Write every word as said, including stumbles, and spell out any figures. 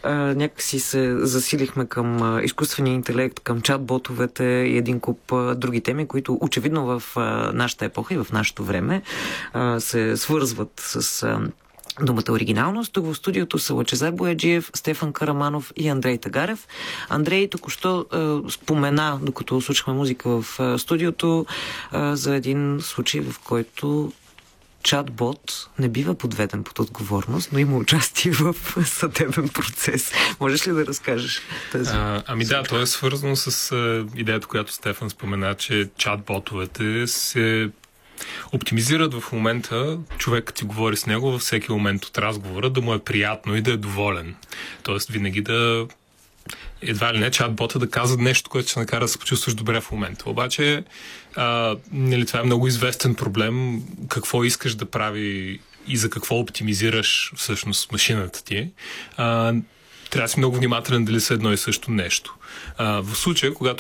а, някакси се засилихме към а, изкуствения интелект, към чат-ботовете и един куп а, други теми, които очевидно в а, нашата епоха и в нашето време а, се свързват с а, думата оригиналност. Тук в студиото са Лъчезар Бояджиев, Стефан Караманов и Андрей Тагарев. Андрей току-що е, спомена, докато слушахме музика в е, студиото, е, за един случай, в който чат-бот не бива подведен под отговорност, но има участие в съдебен процес. Можеш ли да разкажеш тази? А, ами да, то е свързано с а, идеята, която Стефан спомена, че чат-ботовете се оптимизират в момента човек, като ти говори с него във всеки момент от разговора, да му е приятно и да е доволен. Тоест винаги да едва ли не чат-бота да казва нещо, което ще накара да се почувстваш добре в момента. Обаче а, нали, това е много известен проблем. Какво искаш да прави и за какво оптимизираш всъщност машината ти. А, трябва да си много внимателен дали са едно и също нещо. А, в случая, когато